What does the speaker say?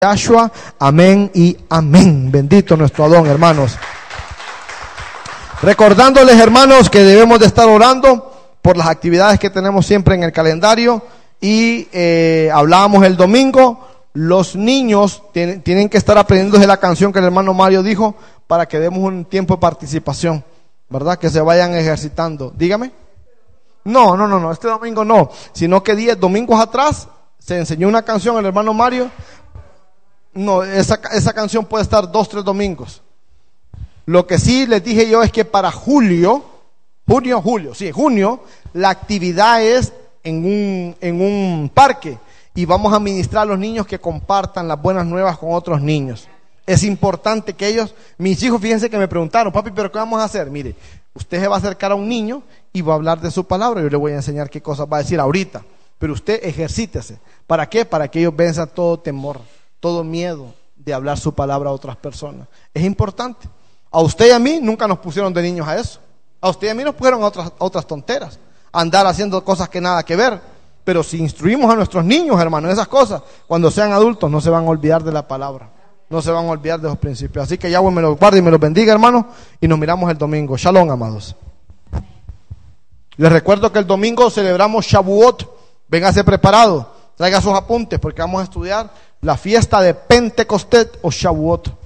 Yahshua, amén y amén. Bendito nuestro Adón, hermanos. Recordándoles, hermanos, que debemos de estar orando por las actividades que tenemos siempre en el calendario. Y hablábamos el domingo, los niños tienen que estar aprendiendo de la canción que el hermano Mario dijo, para que demos un tiempo de participación, ¿verdad? Que se vayan ejercitando. Dígame. No, este domingo no, sino que 10 domingos atrás se enseñó una canción el hermano Mario. No, esa canción puede estar 2-3 domingos. Lo que sí les dije yo es que para junio, la actividad es en un parque y vamos a ministrar a los niños que compartan las buenas nuevas con otros niños. Es importante que ellos, mis hijos, fíjense que me preguntaron, papi, ¿pero qué vamos a hacer? Mire, usted se va a acercar a un niño y va a hablar de su palabra. Yo le voy a enseñar qué cosas va a decir ahorita, pero usted ejercítese. ¿Para qué? Para que ellos venzan todo temor, todo miedo de hablar su palabra a otras personas. Es importante. A usted y a mí nunca nos pusieron de niños a eso. A usted y a mí nos pusieron a otras tonteras, andar haciendo cosas que nada que ver. Pero si instruimos a nuestros niños, hermanos, en esas cosas, cuando sean adultos no se van a olvidar de la palabra, no se van a olvidar de los principios. Así que Yahweh me los guarde y me los bendiga, hermanos, y nos miramos el domingo. Shalom, amados. Les recuerdo que el domingo celebramos Shavuot. Véngase preparado, traiga sus apuntes, porque vamos a estudiar la fiesta de Pentecostés o Shavuot.